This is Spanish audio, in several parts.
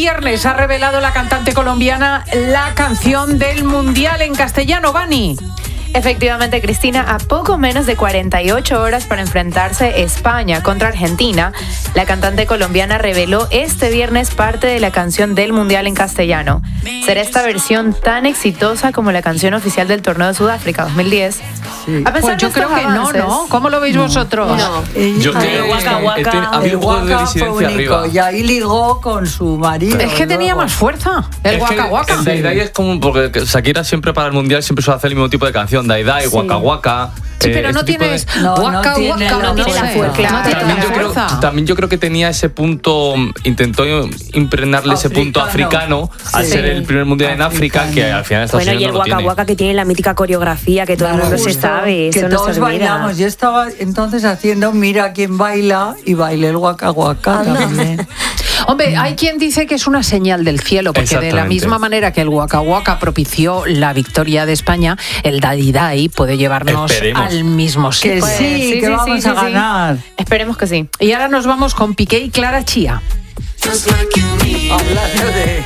viernes ha revelado la cantante colombiana la canción del Mundial en castellano, Vani. Efectivamente, Cristina, a poco menos de 48 horas para enfrentarse España contra Argentina, la cantante colombiana reveló este viernes parte de la canción del Mundial en castellano. ¿Será esta versión tan exitosa como la canción oficial del torneo de Sudáfrica 2010? Sí. A pesar yo creo que avances, no. ¿Cómo lo veis vosotros? No. Yo creo que había un juego de disidencia arriba. Y ahí ligó con su marido. Es que tenía más fuerza. El Waka Waka. El Daidai es como porque Shakira siempre para el Mundial siempre suele hacer el mismo tipo de canción. Daidai, Waka Waka. Sí, pero no tienes Waka Waka, no tiene la fuerza. También yo creo que tenía ese punto, intentó impregnarle ese punto africano al ser el primer Mundial en África, que al final está y el Waka Waka que tiene la mítica coreografía que todo el mundo se sabe. Que todos bailamos. Yo estaba entonces haciendo Mira quién baila y bailé el Waka Waka también. Hombre, hay quien dice que es una señal del cielo, porque de la misma manera que el Waka Waka propició la victoria de España, el Daidai puede llevarnos al mismo sitio. Que que vamos a ganar. Esperemos que sí. Y ahora nos vamos con Piqué y Clara Chía. Hablando de...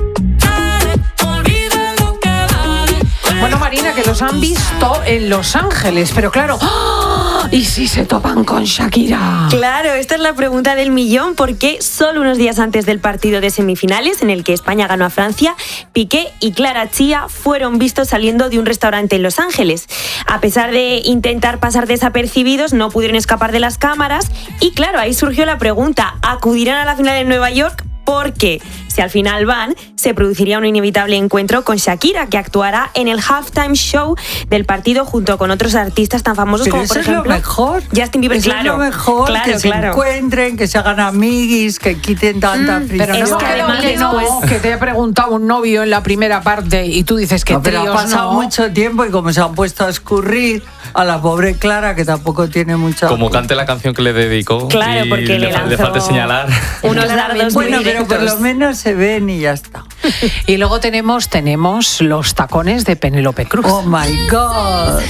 Bueno, Marina, que los han visto en Los Ángeles, pero claro... ¿Y si se topan con Shakira? Claro, esta es la pregunta del millón, porque solo unos días antes del partido de semifinales, en el que España ganó a Francia, Piqué y Clara Chía fueron vistos saliendo de un restaurante en Los Ángeles. A pesar de intentar pasar desapercibidos, no pudieron escapar de las cámaras y claro, ahí surgió la pregunta, ¿acudirán a la final en Nueva York? Porque si al final van, se produciría un inevitable encuentro con Shakira, que actuará en el halftime show del partido junto con otros artistas tan famosos como, por ejemplo, es lo mejor. Justin Bieber. Eso es lo mejor, que se encuentren, que se hagan amiguis, que quiten tanta fricción. Pero no, que te he preguntado un novio en la primera parte y tú dices que pero ha pasado mucho tiempo y como se han puesto a escurrir a la pobre Clara, que tampoco tiene mucha... Como cante la canción que le dedicó. Claro, porque le falta señalar. Unos dardos muy directos. Pero por lo menos se ven y ya está. Y luego tenemos los tacones de Penélope Cruz. Oh my God.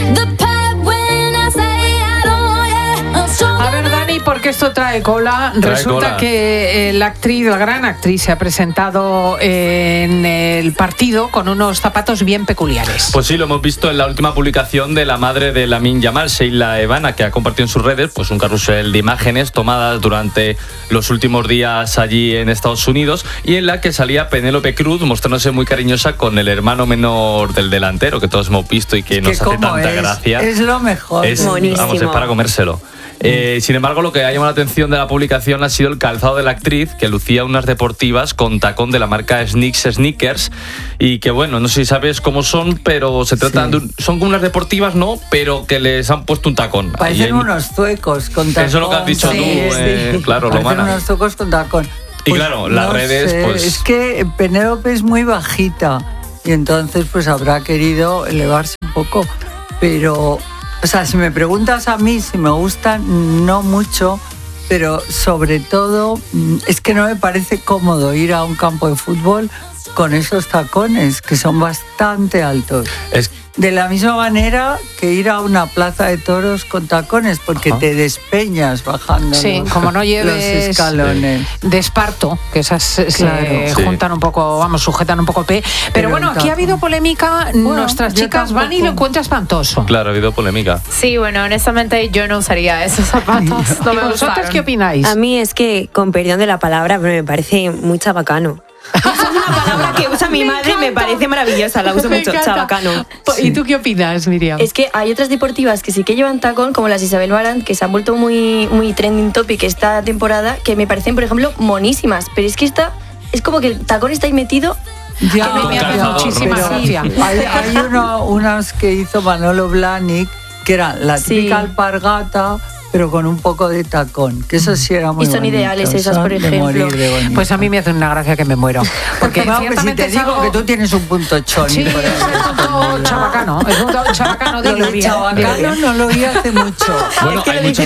A ver, Dani, porque esto trae cola. Resulta que la gran actriz, se ha presentado en el partido con unos zapatos bien peculiares. Pues sí, lo hemos visto en la última publicación de la madre de Lamine Yamal, Sheila Evana, que ha compartido en sus redes pues un carrusel de imágenes tomadas durante los últimos días allí en Estados Unidos y en la que salía Penélope Cruz mostrándose muy cariñosa con el hermano menor del delantero, que todos hemos visto y que nos hace tanta gracia. Es lo mejor. Buenísimo. Es para comérselo. Sin embargo, lo que ha llamado la atención de la publicación ha sido el calzado de la actriz, que lucía unas deportivas con tacón de la marca Sneakers y que bueno, no sé si sabes cómo son, pero se tratan son como unas deportivas, ¿no? Pero que les han puesto un tacón. Parecen unos zuecos con tacón. Eso es lo que has dicho tú, claro, Romana. Parecen unos zuecos con tacón. Y claro, las redes, pues... Es que Penélope es muy bajita y entonces pues habrá querido elevarse un poco, pero... O sea, si me preguntas a mí si me gustan, no mucho, pero sobre todo es que no me parece cómodo ir a un campo de fútbol con esos tacones que son bastante altos. De la misma manera que ir a una plaza de toros con tacones, porque te despeñas bajando como no lleves los escalones. De esparto, que esas se juntan un poco, sujetan un poco el pie. Pero bueno, aquí ha habido polémica. Nuestras chicas van y lo encuentra espantoso. Claro, ha habido polémica. Sí, bueno, honestamente yo no usaría esos zapatos. ¿Y vosotros qué opináis? A mí es que, con perdón de la palabra, pero me parece muy chabacano. Esa es una palabra que usa mi madre y me parece maravillosa, la uso mucho, chabacano. ¿Y tú qué opinas, Miriam? Es que hay otras deportivas que sí que llevan tacón, como las Isabel Marant, que se han vuelto muy trending topic esta temporada, que me parecen, por ejemplo, monísimas. Pero es que esta es como que el tacón está ahí metido. Ya, me hace muchísima gracia. Hay unas que hizo Manolo Blahnik, que era la típica alpargata, pero con un poco de tacón, que eso sí era muy bonito. Y son ideales esas, por ejemplo. Pues a mí me hace una gracia que me muero. Porque si te digo que tú tienes un punto choni. Sí, es un punto chabacano. Es un punto chabacano de lo chabacano no lo vi hace mucho. Bueno, hay muchas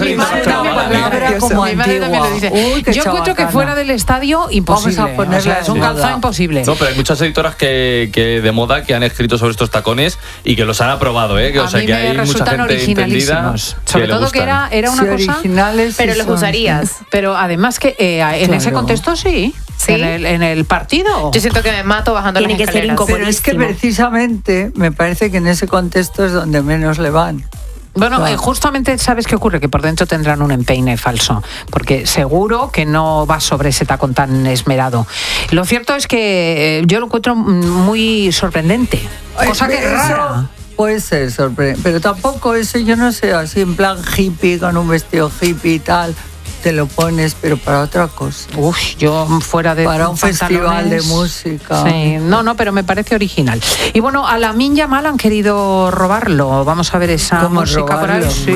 Mi madre también lo dice. Yo encuentro que fuera del estadio, imposible. Vamos a ponerla, es un calzado imposible. No, pero hay muchas editoras que de moda que han escrito sobre estos tacones y que los han aprobado, ¿eh? A mí me resultan originalísimos. Sobre todo que era una cosa, pero los usarías. Pero además que en ese contexto sí. ¿Sí? ¿En el partido? Yo siento que me mato bajando las escaleras. Tiene que ser incomodísimo. Pero es que precisamente me parece que en ese contexto es donde menos le van. Bueno, justamente, ¿sabes qué ocurre? Que por dentro tendrán un empeine falso, porque seguro que no va sobre ese tacón tan esmerado. Lo cierto es que yo lo encuentro muy sorprendente, cosa que es rara. Puede ser sorprendente, pero tampoco eso, yo no sé, así en plan hippie, con un vestido hippie y tal, te lo pones, pero para otra cosa. Yo fuera de para un festival de música. Sí, no, pero me parece original. Y bueno, a Lamine Yamal han querido robarlo. Vamos a ver esa música por ahí. Sí.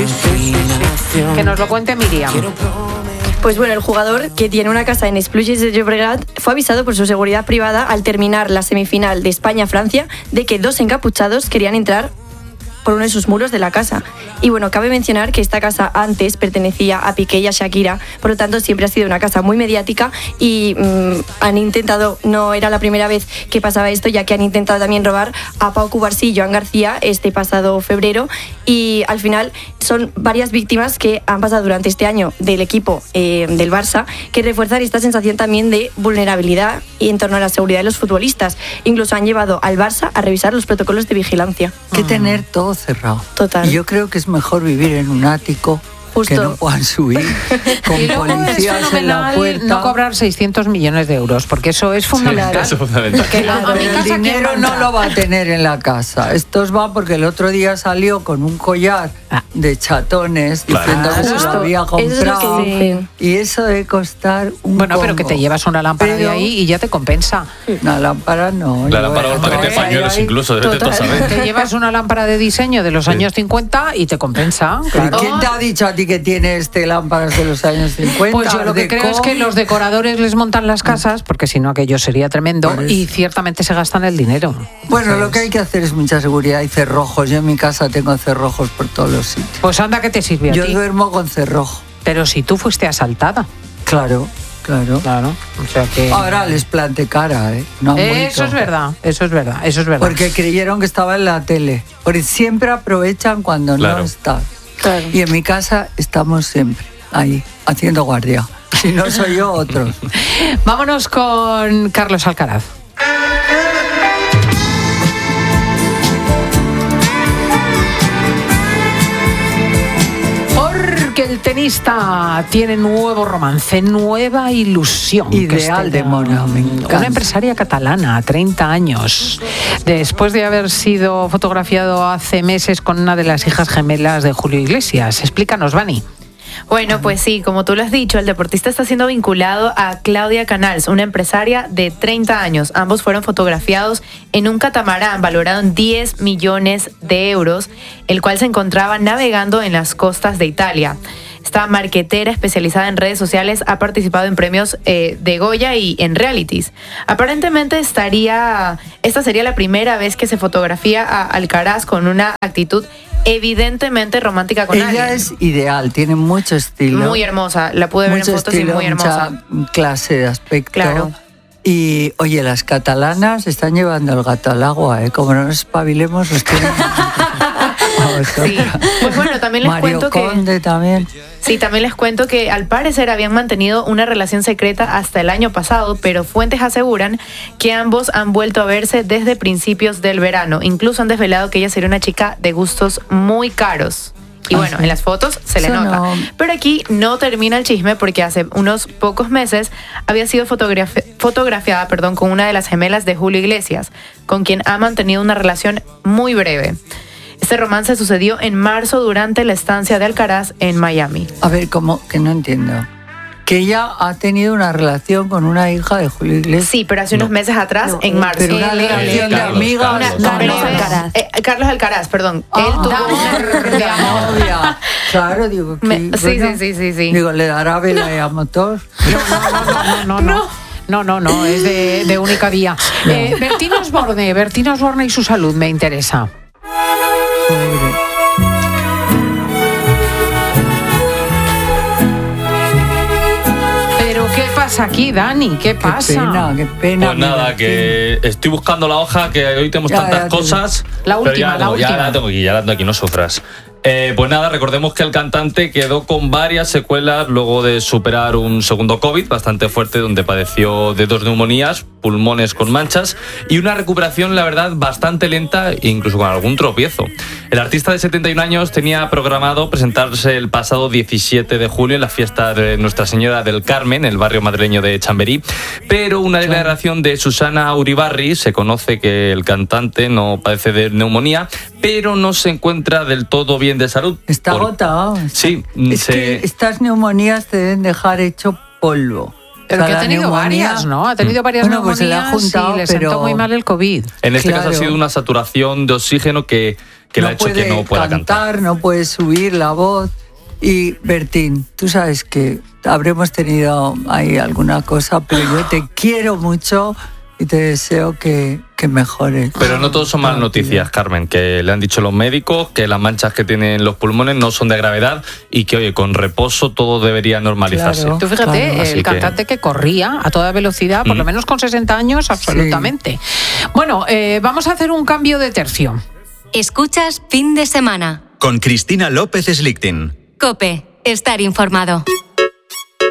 Que nos lo cuente Miriam. Pues bueno, el jugador, que tiene una casa en Esplugues de Llobregat, fue avisado por su seguridad privada al terminar la semifinal de España-Francia de que 2 encapuchados querían entrar por uno de sus muros de la casa. Y bueno, cabe mencionar que esta casa antes pertenecía a Piqué y a Shakira, por lo tanto siempre ha sido una casa muy mediática y han intentado, no era la primera vez que pasaba esto, ya que han intentado también robar a Pau Cubarsí y Joan García este pasado febrero, y al final son varias víctimas que han pasado durante este año del equipo del Barça, que refuerzan esta sensación también de vulnerabilidad y en torno a la seguridad de los futbolistas. Incluso han llevado al Barça a revisar los protocolos de vigilancia. Que tener todo cerrado. Total. Y yo creo que es mejor vivir en un ático. Justo. Que no puedan subir con y policías en la puerta. No cobrar 600 millones de euros, porque eso es fundamental. Sí, eso es fundamental. Porque el dinero no lo va a tener en la casa. Estos va porque el otro día salió con un collar de chatones diciendo que se lo había comprado. Y eso debe costar un Bueno, poco. pero que te llevas una lámpara de ahí y ya te compensa. Una lámpara no. La lámpara o el paquete de pañuelos incluso, debes de saber. Te llevas una lámpara de diseño de los años 50 y te compensa. Claro. ¿Quién te ha dicho a ti que tiene lámparas de los años 50? Pues yo lo que creo es que los decoradores les montan las casas, porque si no aquello sería tremendo, y ciertamente se gastan el dinero. Bueno, lo que hay que hacer es mucha seguridad y cerrojos. Yo en mi casa tengo cerrojos por todos los sitios. Pues anda, que te sirve a ti. Yo duermo con cerrojo. Pero si tú fuiste asaltada. Claro. O sea que... Ahora les planté cara, ¿eh? No eso es verdad. Porque creyeron que estaba en la tele. Porque siempre aprovechan cuando no está. Claro. Y en mi casa estamos siempre ahí, haciendo guardia. Si no soy yo, otros. Vámonos con Carlos Alcaraz. Porque el tenista tiene nuevo romance, nueva ilusión. Ideal de Mona, me encanta. Una empresaria catalana, 30 años. Después de haber sido fotografiado hace meses con una de las hijas gemelas de Julio Iglesias. Explícanos, Vani. Bueno, pues sí, como tú lo has dicho, el deportista está siendo vinculado a Claudia Canals, una empresaria de 30 años. Ambos fueron fotografiados en un catamarán valorado en 10 millones de euros, el cual se encontraba navegando en las costas de Italia. Esta marquetera especializada en redes sociales ha participado en premios de Goya y en realities. Aparentemente esta sería la primera vez que se fotografía a Alcaraz con una actitud evidentemente romántica con alguien. Ella es ideal, tiene mucho estilo. Muy hermosa, la pude ver en fotos y muy hermosa. Mucha clase de aspecto. Claro. Y, oye, las catalanas están llevando el gato al agua, ¿eh? Como no nos espabilemos, nos tienen... Sí. Pues bueno, también les cuento que... Conde también. Sí, también les cuento que al parecer habían mantenido una relación secreta hasta el año pasado, pero fuentes aseguran que ambos han vuelto a verse desde principios del verano. Incluso han desvelado que ella sería una chica de gustos muy caros. Y bueno, en las fotos se le nota. No. Pero aquí no termina el chisme porque hace unos pocos meses había sido fotografiada con una de las gemelas de Julio Iglesias, con quien ha mantenido una relación muy breve. Este romance sucedió en marzo durante la estancia de Alcaraz en Miami. A ver, ¿cómo? Que no entiendo. Que ella ha tenido una relación con una hija de Julio Iglesias. Sí, pero hace unos meses atrás, en marzo. Pero una relación de amiga. Carlos Alcaraz, perdón. Él tuvo una novia. Claro, digo. Sí. Digo, ¿le dará vela y a motor? No, es de única vía. Bertín Osborne y su salud me interesa. ¿Pero qué pasa aquí, Dani? ¿Qué pasa? Qué pena. Pues nada, que estoy buscando la hoja, que hoy tenemos tantas cosas. La última. Ya la tengo aquí, no sufras. Pues nada, recordemos que el cantante quedó con varias secuelas luego de superar un segundo COVID bastante fuerte, donde padeció de 2 neumonías, pulmones con manchas y una recuperación, la verdad, bastante lenta e incluso con algún tropiezo. El artista de 71 años tenía programado presentarse el pasado 17 de julio en la fiesta de Nuestra Señora del Carmen, el barrio madrileño de Chamberí, pero una declaración de Susana Uribarri, se conoce que el cantante no padece de neumonía, pero no se encuentra del todo bien de salud. Está agotado. Sí. Es que estas neumonías te deben dejar hecho polvo. Pero que ha tenido varias, ¿no? Ha tenido varias neumonías, pues se le ha juntado, y le sentó muy mal el COVID. En este caso ha sido una saturación de oxígeno que le ha hecho que no pueda cantar. No puede subir la voz. Y Bertín, tú sabes que habremos tenido ahí alguna cosa, pero yo te quiero mucho y te deseo que mejores. Pero no todos son malas noticias, Carmen, que le han dicho los médicos que las manchas que tienen los pulmones no son de gravedad y que, oye, con reposo todo debería normalizarse. Claro, tú fíjate, claro. el cantante que corría a toda velocidad, por lo menos con 60 años, absolutamente. Sí. Bueno, vamos a hacer un cambio de tercio. Escuchas Fin de Semana con Cristina López Slichting. COPE, estar informado.